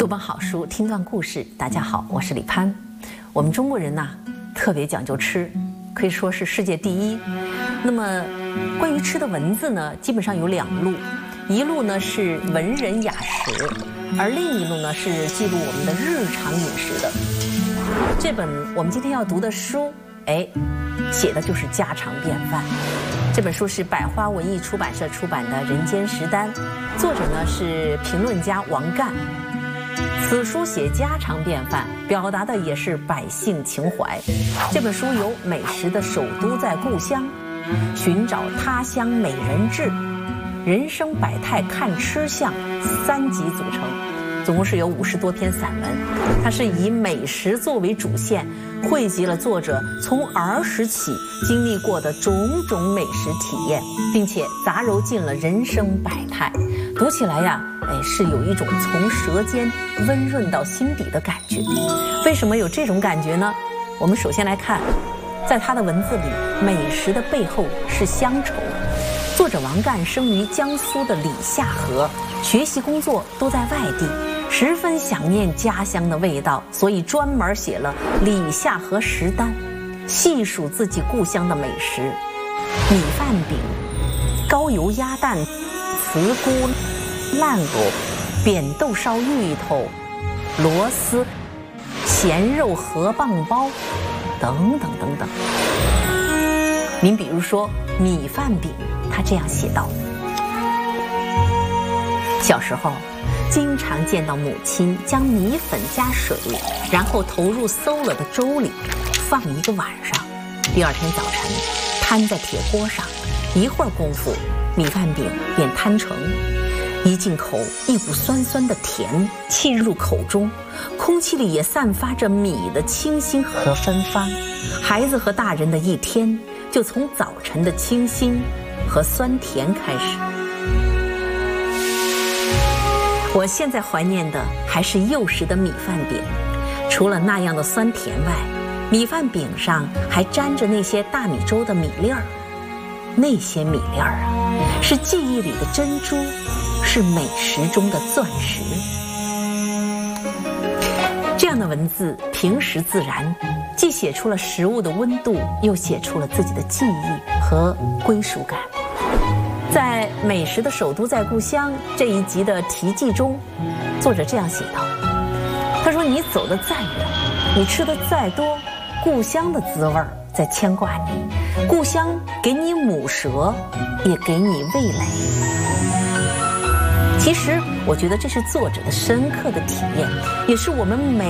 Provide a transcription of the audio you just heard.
读本好书，听段故事。大家好，我是李攀。我们中国人呐，特别讲究吃，可以说是世界第一。那么，关于吃的文字呢，基本上有两路，一路呢是文人雅食，而另一路呢是记录我们的日常饮食的。这本我们今天要读的书，写的就是家常便饭。这本书是百花文艺出版社出版的《人间食单》，作者呢是评论家王干。此书写家常便饭，表达的也是百姓情怀。这本书由美食的首都在故乡，寻找他乡美人志，人生百态看吃相3集组成，总共是有50多篇散文。它是以美食作为主线，汇集了作者从儿时起经历过的种种美食体验，并且杂糅进了人生百态。读起来呀，是有一种从舌尖温润到心底的感觉。为什么有这种感觉呢？我们首先来看，在他的文字里，美食的背后是乡愁。作者王干生于江苏的李下河，学习工作都在外地，十分想念家乡的味道，所以专门写了《李下河食单》，细数自己故乡的美食：米饭饼、高油鸭蛋、茨菇、烂藕、扁豆烧芋头、螺丝、咸肉河蚌包等等等等。您比如说米饭饼，他这样写道：小时候经常见到母亲将米粉加水，然后投入馊了的粥里，放1个晚上。第二天早晨摊在铁锅上，一会儿功夫米饭饼便摊成。一进口，一股酸酸的甜沁入口中，空气里也散发着米的清新和芬芳。孩子和大人的一天，就从早晨的清新和酸甜开始。我现在怀念的还是幼时的米饭饼，除了那样的酸甜外，米饭饼上还沾着那些大米粥的米粒儿。那些米粒儿啊，是记忆里的珍珠，是美食中的钻石。这样的文字平实自然，既写出了食物的温度，又写出了自己的记忆和归属感。在《美食的首都在故乡》这一集的题记中，作者这样写道：他说，你走得再远，你吃得再多，故乡的滋味在牵挂你，故乡给你母舌，也给你味蕾。其实我觉得这是作者的深刻的体验，也是我们每